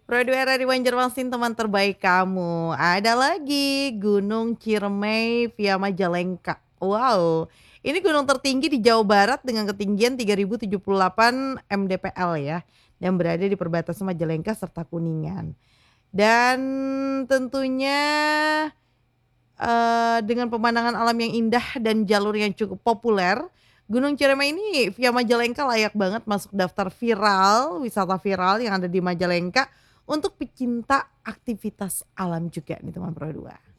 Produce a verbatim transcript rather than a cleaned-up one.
Pro dua R R I Banjarmasin teman terbaik kamu. Ada lagi Gunung Ciremai via Majalengka. Wow, ini gunung tertinggi di Jawa Barat dengan ketinggian tiga ribu tujuh puluh delapan mdpl ya. Dan berada di perbatasan Majalengka serta Kuningan. Dan tentunya eh, dengan pemandangan alam yang indah dan jalur yang cukup populer, Gunung Ciremai ini via Majalengka layak banget masuk daftar viral, wisata viral yang ada di Majalengka untuk pecinta aktivitas alam juga nih teman Pro dua.